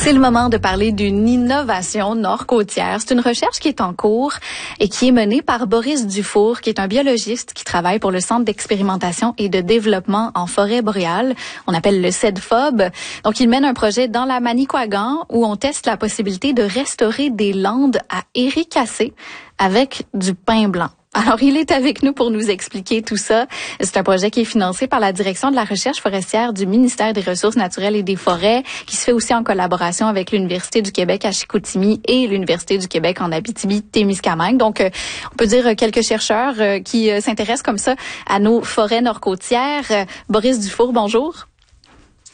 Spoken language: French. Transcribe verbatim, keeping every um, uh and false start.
C'est le moment de parler d'une innovation nord-côtière. C'est une recherche qui est en cours et qui est menée par Boris Dufour, qui est un biologiste qui travaille pour le Centre d'expérimentation et de développement en forêt boréale. On appelle le CEDFOB. Donc, il mène un projet dans la Manicouagan où on teste la possibilité de restaurer des landes à éricacées avec du pin blanc. Alors, il est avec nous pour nous expliquer tout ça. C'est un projet qui est financé par la Direction de la recherche forestière du ministère des Ressources naturelles et des Forêts, qui se fait aussi en collaboration avec l'Université du Québec à Chicoutimi et l'Université du Québec en Abitibi-Témiscamingue. Donc, euh, on peut dire quelques chercheurs euh, qui euh, s'intéressent comme ça à nos forêts nord-côtières. Euh, Boris Dufour, bonjour.